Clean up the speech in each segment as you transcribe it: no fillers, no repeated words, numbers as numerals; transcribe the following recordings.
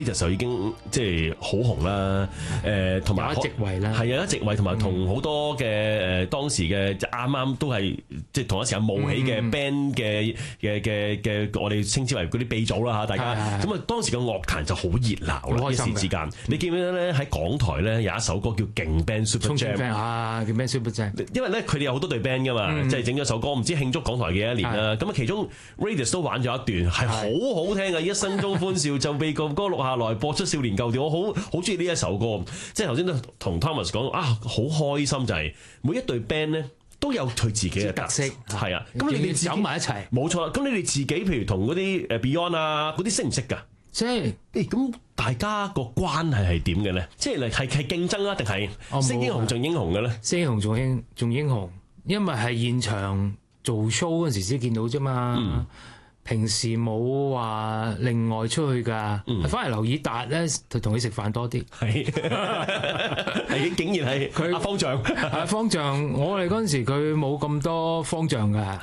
就時候已經即係好紅啦，同埋有一席位啦， 係有一席位，同埋同好多嘅當時嘅啱啱都係即係同一時間冒起嘅 band 嘅我哋稱之為嗰啲鼻祖啦嚇，大家咁啊當時嘅樂壇就好熱鬧啦，一時之間。你記唔記得咧喺港台咧有一首歌叫《勁 Band Super Jam》 啊，叫咩 Super Jam？ 因為咧佢哋有好多隊 band 噶嘛，即係整咗首歌，唔知慶祝港台嘅一年啦。咁啊其中 Raidas 都玩咗一段係好好聽嘅，一生中歡笑就被個歌錄下來播出少年舊調，我好中意呢一首歌。即係頭先都同 Thomas 講啊，好開心就係每一隊 band 咧都有佢自己嘅特色，係啊。咁你哋走埋一齊，冇錯啦。咁你哋自己譬如同嗰啲Beyond 啊嗰啲識唔識㗎？ 即係咁大家個關係係點嘅咧？即係係競爭啊，定係識英雄重英雄嘅咧？ 識英雄重英雄，因為係現場做 show 嗰陣時先見到啫嘛。平時冇話另外出去㗎，反而劉以達咧就同佢食飯多啲。 係竟然係佢阿方丈， 方丈，我哋嗰陣時佢冇咁多方丈㗎，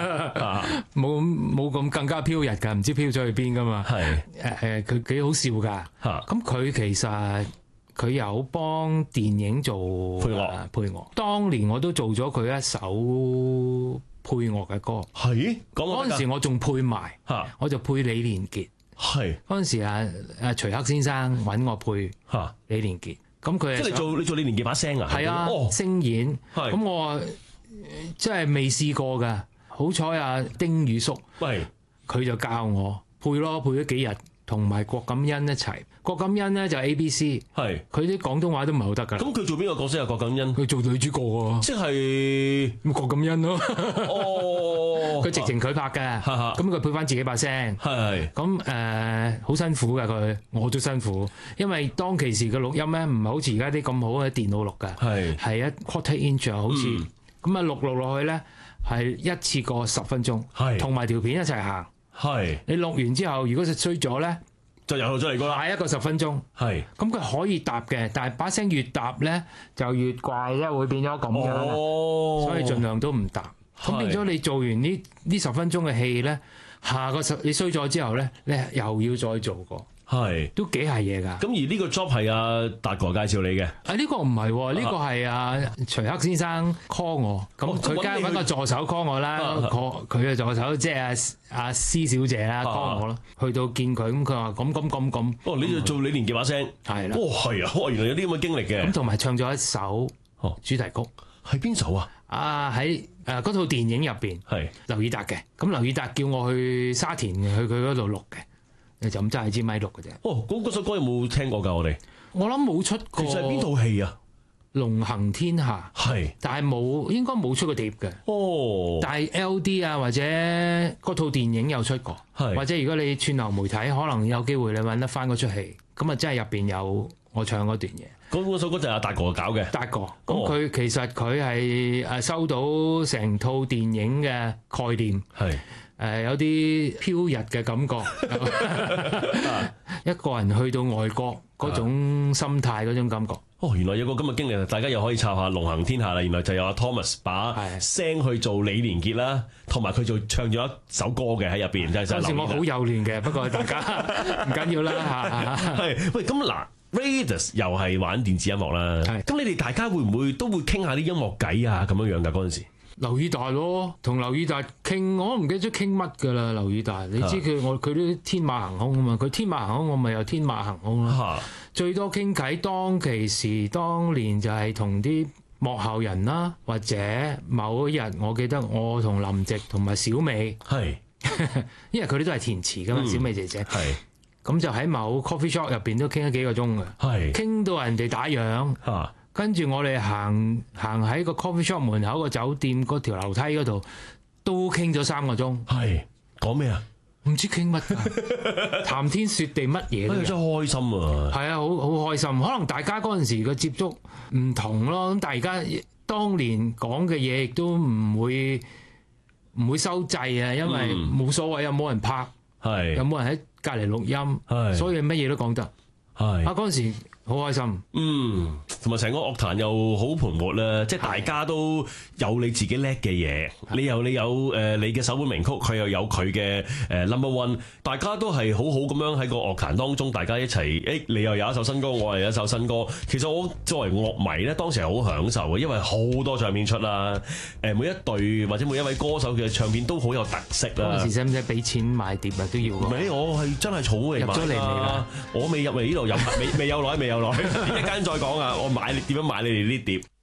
冇咁更加飄逸㗎，唔知飄咗去邊㗎嘛。佢幾好笑㗎。咁佢其實佢有幫電影做配樂。當年我都做咗佢一首配樂嘅歌，係嗰陣時我仲配埋，我就配李連杰。係嗰陣時徐克先生揾我配李連杰，咁佢即係你做李連杰把聲啊？ 係啊，聲演。咁我真係未試過㗎，好彩丁宇叔，佢就教我配咯，配咗幾日。同埋郭錦恩一齊，郭錦恩咧就 ABC， 佢啲廣東話都唔係好得㗎。咁佢做邊個角色啊？郭錦恩佢做女主角喎， 即係郭錦恩咯。佢直情佢拍嘅，咁佢配翻自己把聲。咁好辛苦㗎佢，我都辛苦，因為當其時嘅錄音咧唔係好似而家啲咁好嘅電腦錄㗎，係一 quarter inch 好似咁啊錄落去咧係一次過10分鐘，同埋條片一齊行。你錄完之後，如果衰咗咧，就又錄咗嚟過啦。下一個10分鐘，咁佢可以搭嘅，但係把聲越搭咧就越怪，因為會變咗咁樣，所以盡量都唔搭。咁變咗你做完呢10分鐘嘅戲咧，下個你衰咗之後咧，你又要再做過。都幾係嘢㗎。咁而呢個 job 係阿達哥介紹你嘅？ 呢個唔係喎，呢個係徐克先生 call 我，咁佢梗係揾個助手 call 我啦。佢嘅助手即係阿施小姐啦 call 我啦。去到見佢，咁佢話咁。 你就做李連杰把聲？係啦。係啊，原來有啲咁嘅經歷嘅。 咁同埋唱咗一首主題曲， 係邊首啊？ 喺嗰套電影入邊，係劉以達嘅。咁劉以達叫我去沙田去佢嗰度錄嘅。就咁揸係支咪錄嘅啫。 嗰首歌有冇聽過㗎？我諗冇出過。其實係邊套戲啊？ 龍行天下。係，但係應該冇出過碟嘅。但係 LD 啊，或者嗰套電影有出過。或者如果你串流媒體，可能有機會你揾得翻嗰出戲。咁啊，真係入邊有我唱嗰段嘢。嗰首歌就係阿達哥搞嘅。達哥， 咁其實佢係收到成套電影嘅概念。係。有啲飄逸嘅感覺，一個人去到外國嗰種心態嗰種感覺。 原來有個咁嘅經歷，大家又可以抄下《龍行天下》啦。原來就有阿 Thomas 把聲去做李連杰啦，同埋佢就唱咗一首歌嘅喺入邊。 當時我好幼嫩嘅，不過大家唔緊要啦嚇。 喂，咁嗱 Raidas 又係玩電子音樂啦。咁你哋大家會唔會都會傾下啲音樂偈啊？咁樣㗎嗰陣時。 劉以達咯，同劉以達傾，我都唔記得咗傾乜㗎啦。劉以達，你知佢都天馬行空啊嘛，佢天馬行空，我咪又天馬行空啦。最多傾偈，當年就係同啲幕後人啦，或者某一日，我記得我同林夕同埋小美，因為佢哋都係填詞㗎嘛，小美姐姐。咁就喺某 coffee shop 入邊都傾咗幾個鐘嘅，傾到人哋打烊。跟住我哋行喺個 coffee shop 門口個酒店嗰條樓梯嗰度，都傾咗3個鐘。係講咩啊？唔知傾乜㗎，談天說地乜嘢都。真係開心啊！係啊，好開心。可能大家嗰陣時嘅接觸唔同咯。咁但係而家當年講嘅嘢亦都唔會收掣啊，因為冇所謂，有冇人拍，有冇人喺隔離錄音，所以乜嘢都講得。嗰陣時好開心。 同埋成個樂壇又好蓬勃啦，即係大家都有你自己叻嘅嘢，你有你嘅首本名曲，佢又有佢嘅number one，大家都係好好咁樣喺個樂壇當中，大家一齊你又有一首新歌，我又有一首新歌。其實我作為樂迷咧，當時係好享受嘅，因為好多唱片出啦，每一隊或者每一位歌手嘅唱片都好有特色啦。 嗰陣時使唔使俾錢買碟啊？都要㗎。 唔係，我係真係儲嚟買。入咗嚟未啦？我未入嚟呢度，未有耐，一間再講啊！我點樣買你哋啲碟？